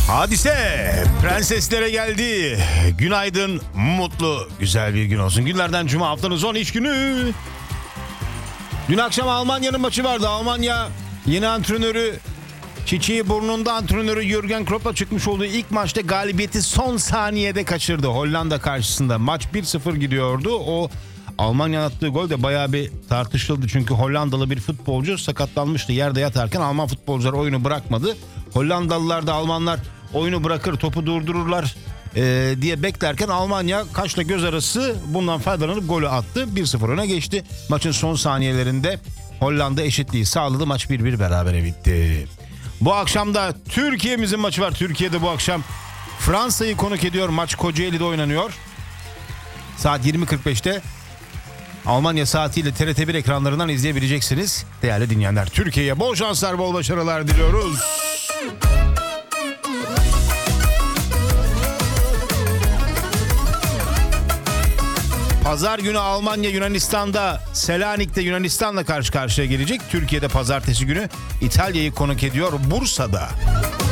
Hadise prenseslere geldi. Günaydın, mutlu, güzel bir gün olsun. Günlerden cuma, haftanın son iş günü. Dün akşam Almanya'nın maçı vardı. Almanya yeni antrenörü, çiçeği burnunda antrenörü Jürgen Klopp'la çıkmış olduğu ilk maçta galibiyeti son saniyede kaçırdı. Hollanda karşısında maç 1-0 gidiyordu. O Almanya'nın attığı gol de bayağı bir tartışıldı. Çünkü Hollandalı bir futbolcu sakatlanmıştı yerde yatarken. Alman futbolcular oyunu bırakmadı. Hollandalılar da Almanlar oyunu bırakır, topu durdururlar diye beklerken Almanya kaşla göz arası bundan faydalanıp golü attı. 1-0 öne geçti. Maçın son saniyelerinde Hollanda eşitliği sağladı. Maç 1-1 berabere bitti. Bu akşam da Türkiye'mizin maçı var. Türkiye'de bu akşam Fransa'yı konuk ediyor. Maç Kocaeli'de oynanıyor. Saat 20.45'te Almanya saatiyle TRT1 ekranlarından izleyebileceksiniz. Değerli dinleyenler, Türkiye'ye bol şanslar, bol başarılar diliyoruz. Pazar günü Almanya Yunanistan'da, Selanik'te Yunanistan'la karşı karşıya gelecek. Türkiye'de pazartesi günü İtalya'yı konuk ediyor Bursa'da.